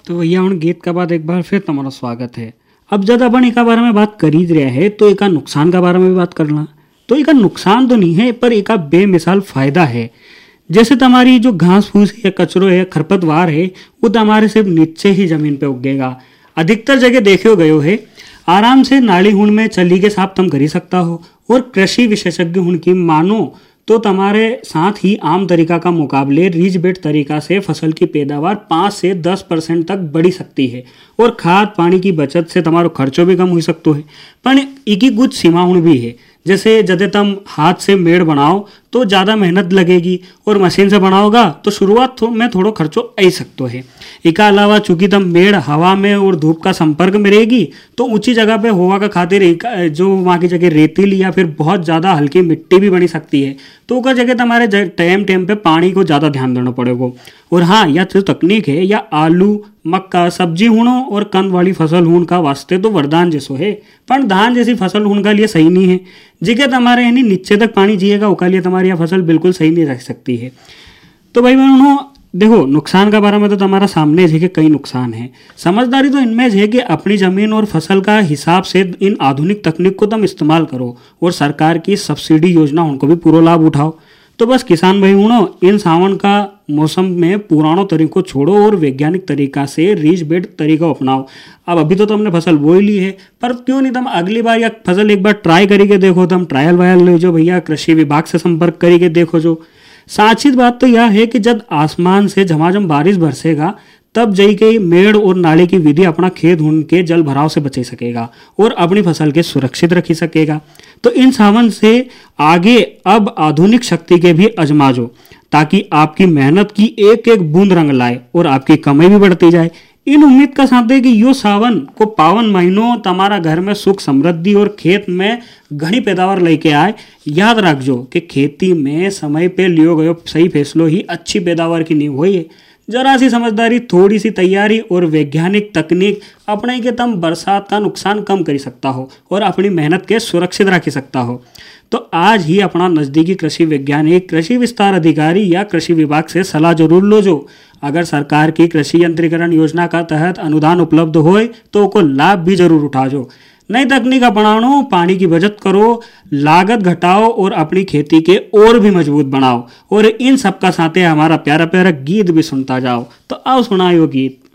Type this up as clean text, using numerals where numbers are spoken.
तो भैया हूँ गीत का बाद एक बार फिर तुम्हारा स्वागत है। अब जब अपन इका बारे में बात कर ही रहे हैं तो इका नुकसान का बारे में भी बात करना। तो इका नुकसान तो नहीं है पर इका बेमिसाल फायदा है। जैसे तुम्हारी जो घास फूस है, कचरो है, खरपतवार है, वो तुम्हारे सिर्फ नीचे ही जमीन पे उगेगा। अधिकतर जगह देखे गए है आराम से नाली हुण में चली के साफ तुम कर ही सकता हो। और कृषि विशेषज्ञ हुण की मानो तो तुम्हारे साथ ही आम तरीका का मुकाबले रीज बेड तरीका से फसल की पैदावार 5 से 10% तक बढ़ी सकती है। और खाद पानी की बचत से तुम्हारो खर्चो भी कम हो सकते है। पर इकी कुछ सीमा भी है। जैसे जदे तुम हाथ से मेड़ बनाओ तो ज़्यादा मेहनत लगेगी और मशीन से बनाओगा तो शुरुआत में थोड़ो खर्चो आ सकते है। इसका अलावा चूंकि तुम मेड़ हवा में और धूप का संपर्क में रहेगी तो ऊंची जगह पे होवा का खातिर जो वहाँ की जगह रेतीली या फिर बहुत ज़्यादा हल्की मिट्टी भी बनी सकती है। तो उसका जगह तुम्हारे टाइम पे पानी को ज़्यादा ध्यान देना पड़ेगा। और हाँ, यह जो तकनीक है या आलू मक्का सब्जी हुणो और कंद वाली फसल हुण का वास्ते तो वरदान जैसो है। पर धान जैसी फसल हुण का लिए सही नहीं है। जिके तुम्हारे यानी नीचे तक पानी जिएगा उसका लिए तुम्हारी यह फसल बिल्कुल सही नहीं रह सकती है। तो भाई बहनों देखो, नुकसान का बारे में तो तुम्हारा सामने है कि कई नुकसान है। समझदारी तो इनमें है कि अपनी जमीन और फसल का हिसाब से इन आधुनिक तकनीक को तुम इस्तेमाल करो और सरकार की सब्सिडी योजना उनको भी पूरा लाभ उठाओ। तो बस किसान भाई हुणो इन सावन का मौसम में पुरानों तरीकों छोड़ो और वैज्ञानिक तरीका से रीच बेड तरीका अपनाओ। अब अभी तो तुमने फसल बोई ली है, पर क्यों नहीं तुम अगली बार या फसल एक बार ट्राई करके देखो। तुम ट्रायल वायल ले जो भैया, कृषि विभाग से संपर्क करके देखो। जो साची बात तो यह है कि जब आसमान से झमाझम बारिश बरसेगा तब जई के मेड़ और नाले की विधि अपना खेत ढूंढ के जल भराव से बचा सकेगा और अपनी फसल के सुरक्षित रखी सकेगा। तो इन सावन से आगे अब आधुनिक शक्ति के भी अजमाजो ताकि आपकी मेहनत की एक एक बूंद रंग लाए और आपकी कमाई भी बढ़ती जाए। इन उम्मीद का साथ है कि यो सावन को पावन महीनों तुम्हारा घर में सुख समृद्धि और खेत में घनी पैदावार लेके आए। याद रखजो कि खेती में समय पे लियो गयो सही फैसलो ही अच्छी पैदावार की नींव हुई है। जरा सी समझदारी, थोड़ी सी तैयारी और वैज्ञानिक तकनीक अपने के तुम बरसात का नुकसान कम कर सकता हो और अपनी मेहनत के सुरक्षित रख सकता हो। तो आज ही अपना नजदीकी कृषि वैज्ञानिक, कृषि विस्तार अधिकारी या कृषि विभाग से सलाह जरूर लो। जो अगर सरकार की कृषि यंत्रीकरण योजना का तहत अनुदान उपलब्ध होए तो उसको लाभ भी जरूर उठाओ। नई तकनीक अपनाओ, पानी की बचत करो, लागत घटाओ और अपनी खेती के और भी मजबूत बनाओ। और इन सब का साथ हमारा प्यारा प्यारा गीत भी सुनता जाओ। तो आओ सुनाओ गीत।